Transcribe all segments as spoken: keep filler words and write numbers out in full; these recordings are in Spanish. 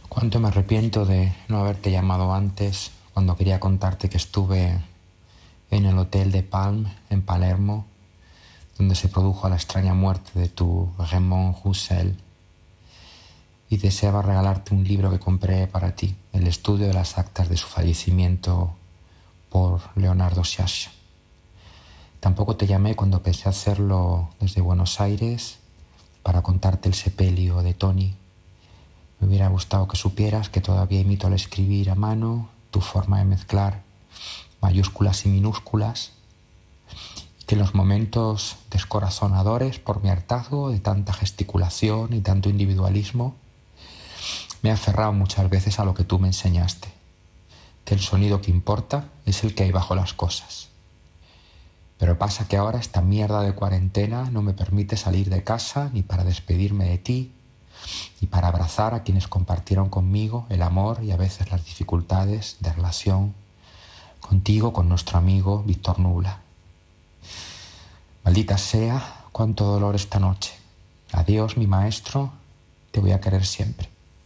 Cuánto me arrepiento de no haberte llamado antes, cuando quería contarte que estuve en el Hotel de Palm, en Palermo, donde se produjo la extraña muerte de tu Raymond Roussel, y deseaba regalarte un libro que compré para ti, el estudio de las actas de su fallecimiento por Leonardo Sciascia. Tampoco te llamé cuando pensé hacerlo desde Buenos Aires para contarte el sepelio de Tony. Me hubiera gustado que supieras que todavía imito al escribir a mano tu forma de mezclar mayúsculas y minúsculas, y que en los momentos descorazonadores por mi hartazgo de tanta gesticulación y tanto individualismo, me he aferrado muchas veces a lo que tú me enseñaste, que el sonido que importa es el que hay bajo las cosas. Pero pasa que ahora esta mierda de cuarentena no me permite salir de casa ni para despedirme de ti, y para abrazar a quienes compartieron conmigo el amor y a veces las dificultades de relación contigo, con nuestro amigo Víctor Nubla. Maldita sea, cuánto dolor esta noche. Adiós, mi maestro, te voy a querer siempre.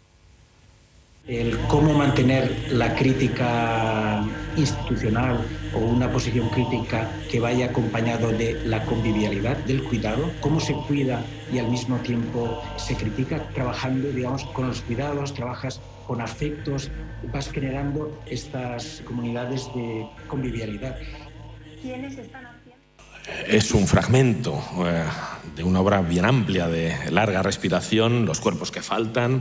El cómo mantener la crítica institucional o una posición crítica que vaya acompañado de la convivialidad, del cuidado, cómo se cuida y al mismo tiempo se critica, trabajando, digamos, con los cuidados, trabajas con afectos, vas generando estas comunidades de convivialidad. ¿Quiénes están haciendo? Es un fragmento eh, de una obra bien amplia, de larga respiración, Los cuerpos que faltan,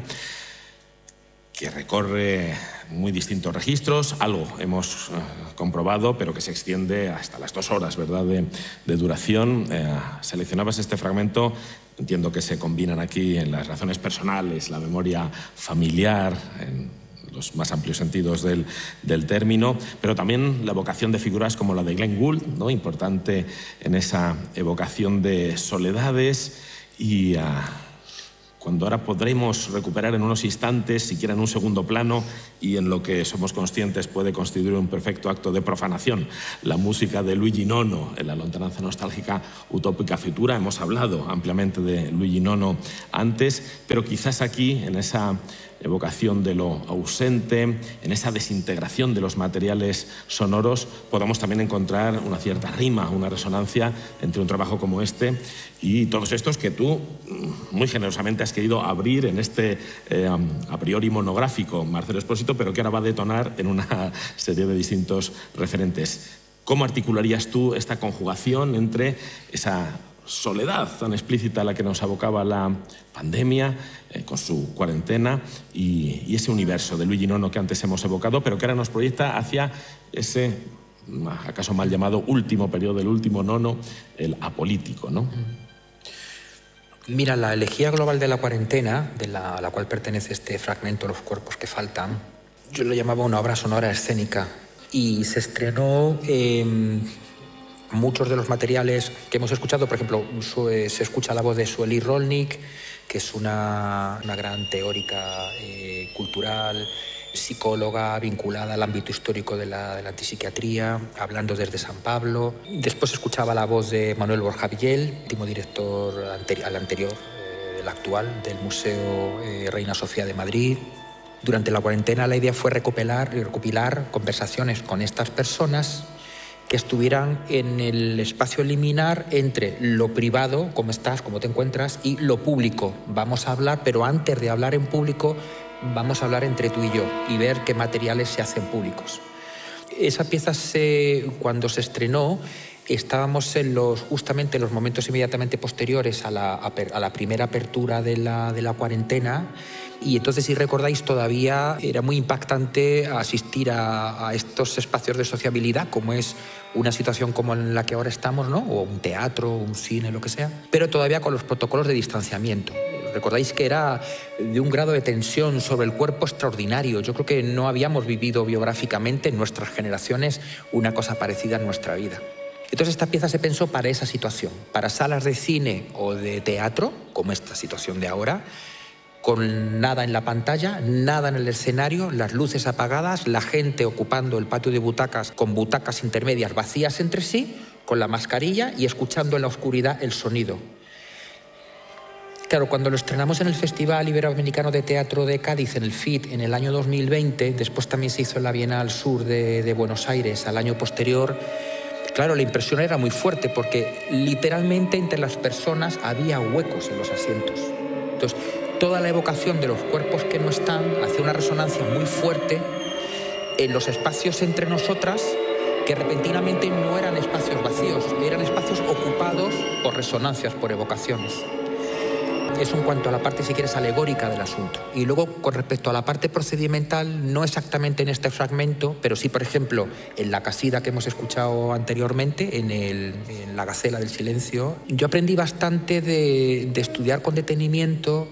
que recorre muy distintos registros, algo hemos eh, comprobado, pero que se extiende hasta las dos horas, ¿verdad?, de, de duración. Eh, seleccionabas este fragmento, entiendo que se combinan aquí en las razones personales, la memoria familiar, en los más amplios sentidos del, del término, pero también la evocación de figuras como la de Glenn Gould, ¿no?, importante en esa evocación de soledades, y uh, cuando ahora podremos recuperar en unos instantes, siquiera en un segundo plano, y en lo que somos conscientes puede constituir un perfecto acto de profanación, la música de Luigi Nono, en la lontananza nostálgica Utópica Futura. Hemos hablado ampliamente de Luigi Nono antes, pero quizás aquí, en esa evocación de lo ausente, en esa desintegración de los materiales sonoros, podamos también encontrar una cierta rima, una resonancia entre un trabajo como este y todos estos que tú muy generosamente has querido abrir en este eh, a priori monográfico, Marcelo Expósito, pero que ahora va a detonar en una serie de distintos referentes. ¿Cómo articularías tú esta conjugación entre esa soledad tan explícita a la que nos abocaba la pandemia, eh, con su cuarentena, y, y ese universo de Luigi Nono que antes hemos evocado, pero que ahora nos proyecta hacia ese, acaso mal llamado, último periodo del último nono, el apolítico, ¿no? Mira, la elegía global de la cuarentena, de la, a la cual pertenece este fragmento, Los cuerpos que faltan, yo lo llamaba una obra sonora escénica, y se estrenó eh, muchos de los materiales que hemos escuchado. Por ejemplo, se escucha la voz de Sueli Rolnik, que es una, una gran teórica eh, cultural, psicóloga vinculada al ámbito histórico de la, de la antipsiquiatría, hablando desde San Pablo. Después escuchaba la voz de Manuel Borja Villel, último director anteri- al anterior, eh, el actual, del Museo eh, Reina Sofía de Madrid. Durante la cuarentena la idea fue recopilar, recopilar conversaciones con estas personas que estuvieran en el espacio liminar entre lo privado, cómo estás, cómo te encuentras, y lo público. Vamos a hablar, pero antes de hablar en público, vamos a hablar entre tú y yo y ver qué materiales se hacen públicos. Esa pieza, se, cuando se estrenó, estábamos en los, justamente en los momentos inmediatamente posteriores a la, a la primera apertura de la, de la cuarentena, y entonces, si recordáis, todavía era muy impactante asistir a, a estos espacios de sociabilidad, como es una situación como en la que ahora estamos, ¿no?, o un teatro, un cine, lo que sea, pero todavía con los protocolos de distanciamiento. Recordáis que era de un grado de tensión sobre el cuerpo extraordinario. Yo creo que no habíamos vivido biográficamente en nuestras generaciones una cosa parecida en nuestra vida. Entonces esta pieza se pensó para esa situación, para salas de cine o de teatro, como esta situación de ahora, con nada en la pantalla, nada en el escenario, las luces apagadas, la gente ocupando el patio de butacas con butacas intermedias vacías entre sí, con la mascarilla y escuchando en la oscuridad el sonido. Claro, cuando lo estrenamos en el Festival Iberoamericano de Teatro de Cádiz, en el F I T, en el año dos mil veinte, después también se hizo en la Bienal Sur de, de Buenos Aires al año posterior, claro, la impresión era muy fuerte porque literalmente entre las personas había huecos en los asientos. Entonces, toda la evocación de los cuerpos que no están hace una resonancia muy fuerte en los espacios entre nosotras, que repentinamente no eran espacios vacíos, eran espacios ocupados por resonancias, por evocaciones. Eso en cuanto a la parte, si quieres, alegórica del asunto. Y luego, con respecto a la parte procedimental, no exactamente en este fragmento, pero sí, por ejemplo, en la casida que hemos escuchado anteriormente, en, el, en La Gacela del Silencio, yo aprendí bastante de, de estudiar con detenimiento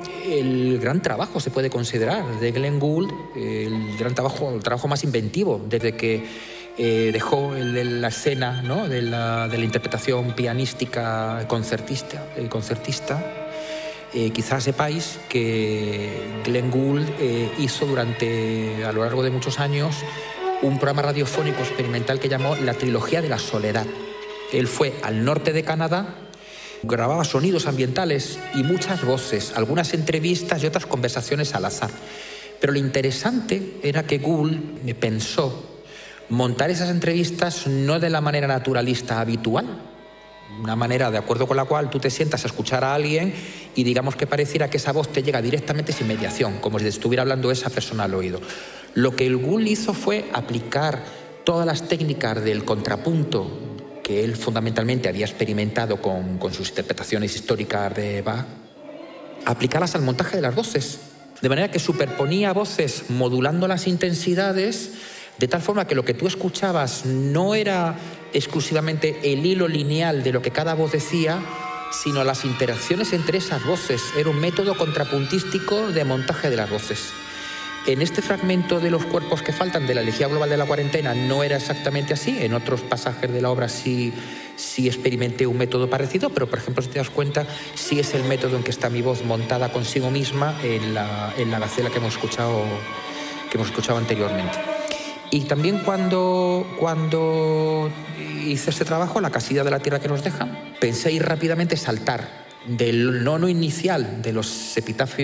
el gran trabajo, se puede considerar, de Glenn Gould, el gran trabajo, el trabajo más inventivo, desde que eh, dejó el, el, la escena, ¿no?, de, la, de la interpretación pianística concertista, eh, concertista. Eh, quizás sepáis que Glenn Gould eh, hizo durante, a lo largo de muchos años, un programa radiofónico experimental que llamó La Trilogía de la Soledad. Él fue al norte de Canadá, grababa sonidos ambientales y muchas voces, algunas entrevistas y otras conversaciones al azar. Pero lo interesante era que Gould pensó montar esas entrevistas no de la manera naturalista habitual, una manera de acuerdo con la cual tú te sientas a escuchar a alguien y digamos que pareciera que esa voz te llega directamente sin mediación, como si te estuviera hablando esa persona al oído. Lo que el Gould hizo fue aplicar todas las técnicas del contrapunto que él fundamentalmente había experimentado con, con sus interpretaciones históricas de Bach, aplicarlas al montaje de las voces, de manera que superponía voces modulando las intensidades, de tal forma que lo que tú escuchabas no era exclusivamente el hilo lineal de lo que cada voz decía, sino las interacciones entre esas voces. Era un método contrapuntístico de montaje de las voces. En este fragmento de Los cuerpos que faltan, de la elegía global de la cuarentena, no era exactamente así. En otros pasajes de la obra sí, sí experimenté un método parecido, pero, por ejemplo, si te das cuenta, sí es el método en que está mi voz montada consigo misma en la, en la gacela que hemos escuchado, que hemos escuchado anteriormente. Y también cuando, cuando hice este trabajo, La casilla de la tierra que nos dejan, pensé ir rápidamente saltar del nono inicial de los epitafios